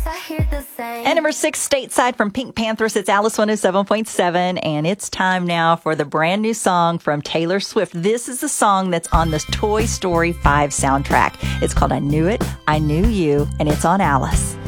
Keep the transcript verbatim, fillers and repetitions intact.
And number six, Stateside from Pink Panthers. It's Alice one oh seven point seven. And it's time now for the brand new song from Taylor Swift. This is the song that's on the Toy Story five soundtrack. It's called I Knew It, I Knew You, and it's on Alice.